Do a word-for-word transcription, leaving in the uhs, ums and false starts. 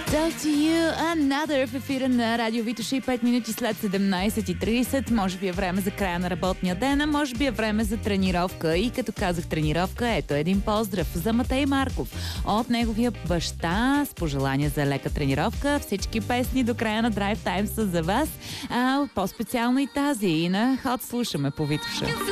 Talk to you another в ефира на Радио Витоша, пет минути след седемнайсет и трийсет. Може би е време за края на работния ден, а може би е време за тренировка. И като казах тренировка, ето един поздрав за Матей Марков от неговия баща с пожелание за лека тренировка. Всички песни до края на Drive Time са за вас, а по-специално и тази. И на Хот слушаме по Витоша.